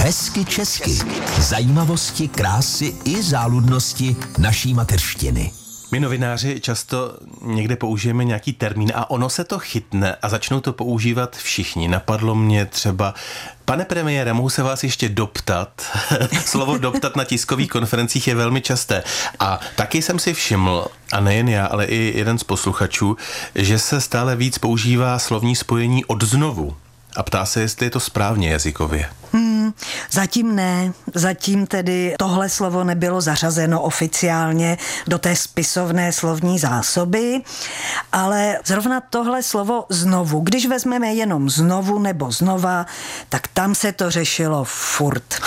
Hezky česky. Zajímavosti, krásy i záludnosti naší mateřštiny. My novináři často někde použijeme nějaký termín a ono se to chytne a začnou to používat všichni. Napadlo mě třeba, pane premiére, mohu se vás ještě doptat? Slovo doptat na tiskových konferencích je velmi časté. A taky jsem si všiml, a nejen já, ale i jeden z posluchačů, že se stále víc používá slovní spojení odznovu. A ptá se, jestli je to správně jazykově. Zatím ne. Zatím tedy tohle slovo nebylo zařazeno oficiálně do té spisovné slovní zásoby, ale zrovna tohle slovo znovu, když vezmeme jenom znovu nebo znova, tak tam se to řešilo furt.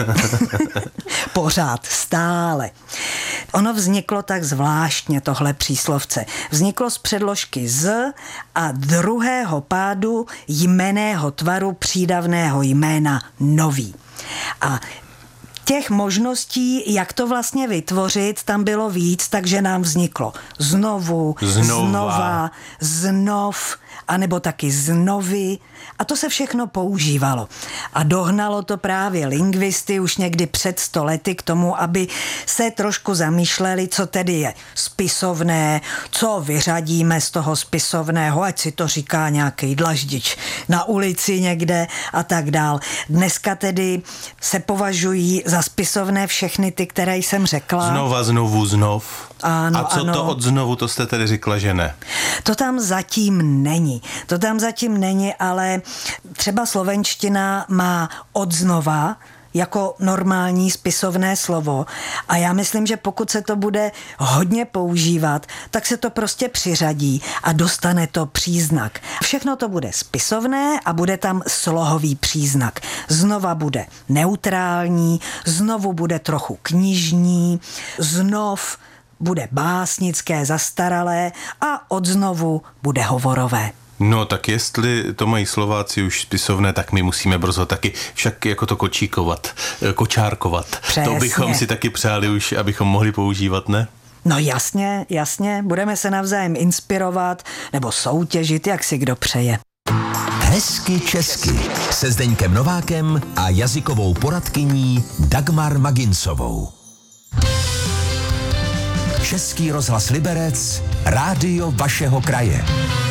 Pořád, stále. Ono vzniklo tak zvláštně, tohle příslovce. Vzniklo z předložky z a druhého pádu jmenného tvaru přídavného jména nový. A těch možností, jak to vlastně vytvořit, tam bylo víc, takže nám vzniklo znovu, znova, znov, anebo taky znovy. A to se všechno používalo. A dohnalo to právě lingvisty už někdy před 100 lety k tomu, aby se trošku zamýšleli, co tedy je spisovné, co vyřadíme z toho spisovného, ať si to říká nějaký dlaždič na ulici někde a tak dál. Dneska tedy se považují za spisovné všechny ty, které jsem řekla. Znova, znovu, znov. Ano, a co ano. to od znovu, to jste tedy řekla, že ne? To tam zatím není, ale třeba slovenština má odznova jako normální spisovné slovo a já myslím, že pokud se to bude hodně používat, tak se to prostě přiřadí a dostane to příznak. Všechno to bude spisovné a bude tam slohový příznak. Znova bude neutrální, znovu bude trochu knižní, znov bude básnické, zastaralé a odznovu bude hovorové. No tak jestli to mají Slováci už spisovné, tak my musíme brzo taky však jako to kočárkovat. Přesně. To bychom si taky přáli už, abychom mohli používat, ne? No jasně, budeme se navzájem inspirovat nebo soutěžit, jak si kdo přeje. Hezky česky se Zdeňkem Novákem a jazykovou poradkyní Dagmar Maginsovou. Český rozhlas Liberec, rádio vašeho kraje.